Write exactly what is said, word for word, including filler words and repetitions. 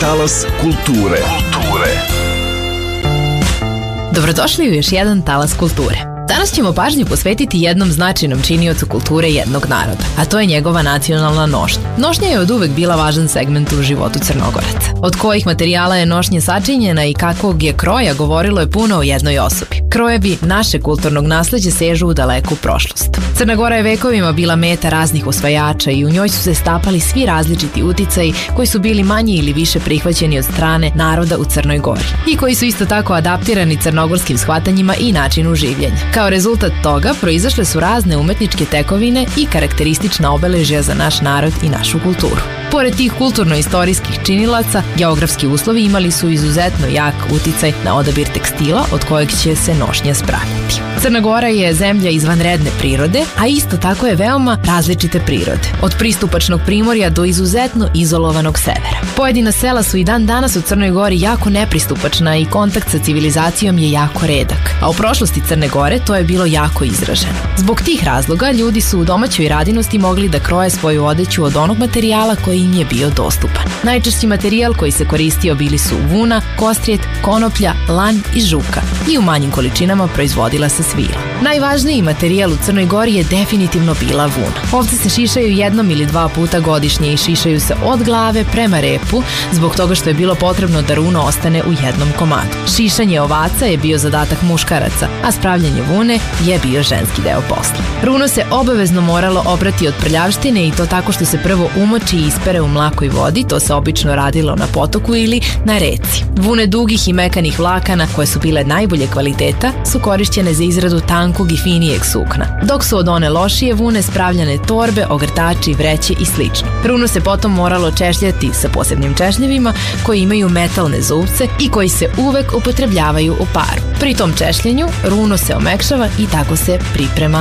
Talas kulture. Kulture. Dobrodošli u još jedan Talas kulture. Danas ćemo pažnju posvetiti jednom značajnom činiocu kulture jednog naroda, a to je njegova nacionalna nošnja. Nošnja je od uvek bila važan segment u životu Crnogoraca. Od kojih materijala je nošnja sačinjena i kakvog je kroja govorilo je puno o jednoj osobi. Krojevi našeg kulturnog nasleđa sežu u daleku prošlost. Crna Gora je vekovima bila meta raznih osvajača i u njoj su se stapali svi različiti uticaji koji su bili manje ili više prihvaćeni od strane naroda u Crnoj Gori i koji su isto tako adaptirani crnogorskim shvatanjima i načinu življenja. Kao rezultat toga proizašle su razne umetničke tekovine i karakteristična obeležja za naš narod i našu kulturu. Pored tih kulturno-istorijskih činilaca, geografski uslovi imali su izuzetno jak uticaj na odabir tekstila od kojeg će se nošnja spravljati. Crna Gora je zemlja izvanredne prirode, a isto tako je veoma različite prirode, od pristupačnog primorja do izuzetno izolovanog severa. Pojedina sela su i dan danas u Crnoj Gori jako nepristupačna i kontakt sa civilizacijom je jako redak, a u prošlosti Crne Gore to je bilo jako izraženo. Zbog tih razloga ljudi su u domaćoj radinosti mogli da kroje svoju odeću od onog materijala koji im je bio dostupan. Najčešći materijal koji se koristio bili su vuna, kostrijet, konoplja, lan i žuka i u manjim količinama proizvodila se svila. Najvažniji materijal u Crnoj Gori je definitivno bila vuna. Ovce se šišaju jednom ili dva puta godišnje i šišaju se od glave prema repu zbog toga što je bilo potrebno da runo ostane u jednom komadu. Šišanje ovaca je bio zadatak muškaraca, a spravljanje vune je bio ženski deo posla. Runo se obavezno moralo oprati od prljavštine i to tako što se prvo umoči i ispere u mlakoj vodi, to se obično radilo na potoku ili na reci. Vune dugih i mekanih vlakana, koje su bile najbolje kvaliteta, su korišćene za izradu tankog i finijeg sukna, dok su od one lošije vune spravljane torbe, ogrtači, vreće i slično. Runo se potom moralo češljati sa posebnim češljevima koji imaju metalne zubce i koji se uvek upotrebljavaju u paru. Pri tom češljenju runo se omekšava i tako se priprema